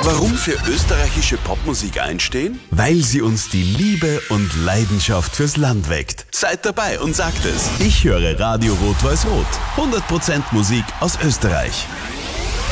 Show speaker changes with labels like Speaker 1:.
Speaker 1: Warum für österreichische Popmusik einstehen?
Speaker 2: Weil sie uns die Liebe und Leidenschaft fürs Land weckt.
Speaker 1: Seid dabei und sagt es.
Speaker 2: Ich höre Radio Rot-Weiß-Rot. 100% Musik aus Österreich.